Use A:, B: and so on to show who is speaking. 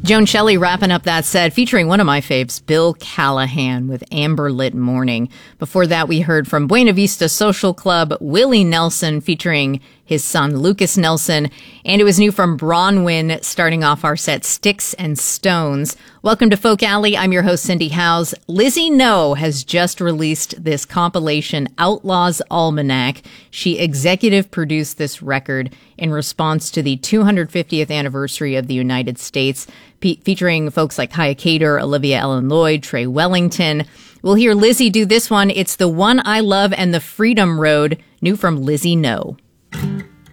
A: Joan Shelley wrapping up that set, featuring one of my faves, Bill Callahan with Amber Lit Morning. Before that, we heard from Buena Vista Social Club, Willie Nelson featuring his son, Lucas Nelson. And it was new from Bronwyn, starting off our set, Sticks and Stones. Welcome to Folk Alley. I'm your host, Cindy Howes. Lizzie No has just released this compilation, Outlaws Almanac. She executive produced this record in response to the 250th anniversary of the United States, featuring folks like Kaya Cater, Olivia Ellen Lloyd, Trey Wellington. We'll hear Lizzie do this one. It's The One I Love and the Freedom Road, new from Lizzie No.